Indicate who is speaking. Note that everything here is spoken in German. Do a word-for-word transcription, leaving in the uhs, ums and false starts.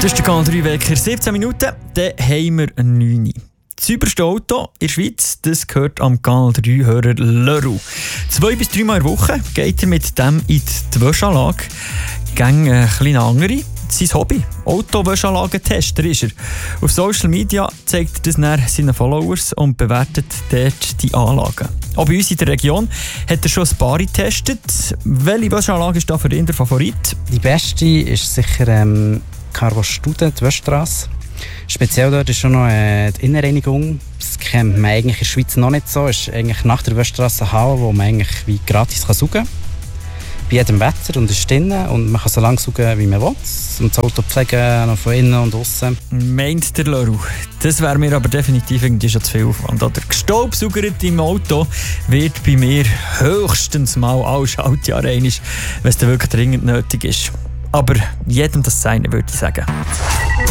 Speaker 1: Das ist der Kanal drei Wecker. siebzehn Minuten, dann haben wir ein neun. Das sauberste Auto in der Schweiz, das gehört am Kanal drei-Hörer Leroux. Zwei bis dreimal in der Woche geht er mit dem in die Wäschanlage. Gäng ein bisschen andere. Sein Hobby, Autowäschanlagentester ist er. Auf Social Media zeigt er das dann seinen Followers und bewertet dort die Anlagen. Auch bei uns in der Region hat er schon ein paar getestet. Welche Wäschanlage ist da für ihn der Favorit?
Speaker 2: Die beste ist sicher ähm, Carvo Stude, die Wäschstrasse. Speziell dort ist schon noch äh, die Innenreinigung. Das kennt man eigentlich in der Schweiz noch nicht so. Es ist eigentlich nach der Wäschstrasse eine Halle, wo man eigentlich wie gratis kann saugen kann. Bei jedem Wetter und ist drinnen und man kann so lange saugen, wie man will. Und das Auto pflegen, noch von innen und außen.
Speaker 1: Meint der Leroux. Das wäre mir aber definitiv irgendwie schon zu viel Aufwand. Oder gestaubsaugert im Auto wird bei mir höchstens mal alle Schaltjahre einmal, wenn es dann wirklich dringend nötig ist. Aber jedem das Seine, würde ich sagen.